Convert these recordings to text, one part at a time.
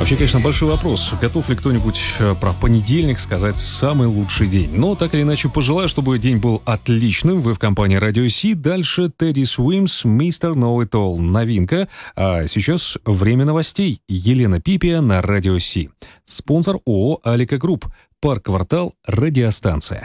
Вообще, конечно, большой вопрос. Готов ли кто-нибудь про понедельник сказать самый лучший день? Но так или иначе, пожелаю, чтобы день был отличным. Вы в компании Radio C. Дальше Teddy Swims, Mr. Know It All. Новинка. А сейчас время новостей. Елена Пипия на Radio C. Спонсор ООО «Алика Групп». Парк-квартал «Радиостанция».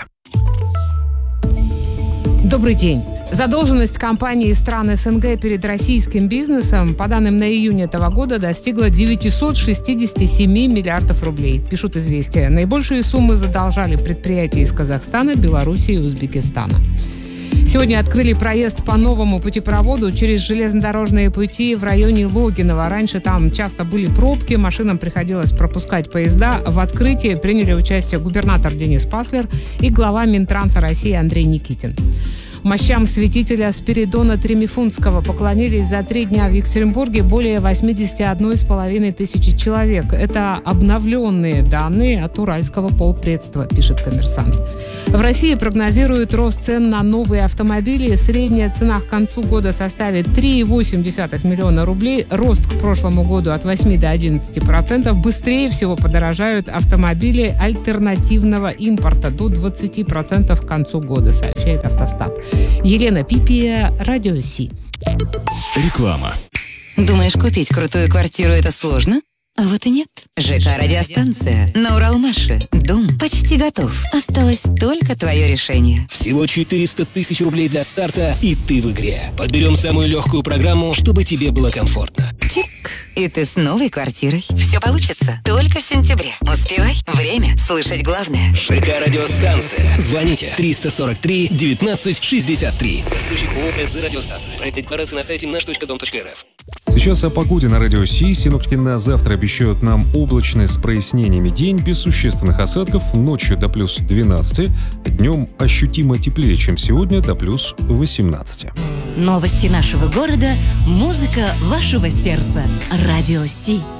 Добрый день. Задолженность компании стран СНГ перед российским бизнесом, по данным на июнь этого года, достигла 967 миллиардов рублей, пишут «Известия». Наибольшие суммы задолжали предприятия из Казахстана, Белоруссии и Узбекистана. Сегодня открыли проезд по новому путепроводу через железнодорожные пути в районе Логинова. Раньше там часто были пробки, машинам приходилось пропускать поезда. В открытии приняли участие губернатор Денис Паслер и глава Минтранса России Андрей Никитин. Мощам святителя Спиридона Тремифунтского поклонились за 3 дня в Екатеринбурге более 81,5 тысячи человек. Это обновленные данные от Уральского полпредства, пишет «Коммерсант». В России прогнозируют рост цен на новые автомобили. Средняя цена к концу года составит 3,8 миллиона рублей. Рост к прошлому году от 8 до 11%. Быстрее всего подорожают автомобили альтернативного импорта до 20% к концу года, сообщает «Автостат». Елена Пипия, Radio C. Реклама. Думаешь, купить крутую квартиру — это сложно? А вот и нет. ЖК «Радиостанция» на Уралмаше. Дом почти готов. Осталось только твое решение. Всего 400 тысяч рублей для старта, и ты в игре. Подберем самую легкую программу, чтобы тебе было комфортно. Чик. И ты с новой квартирой. Все получится только в сентябре. Успевай. Время слышать главное. ЖК «Радиостанция». Звоните 343 19 63. Застройщик ООО «СЗ Радиостанция». Проект декларации на сайте наш.дом.рф. Сейчас о погоде на Радио Си. Синоптики на завтра обещают нам облачный с прояснениями день, без существенных осадков, ночью до плюс 12, днем ощутимо теплее, чем сегодня, до плюс 18. Новости нашего города, музыка вашего сердца. Радио Си.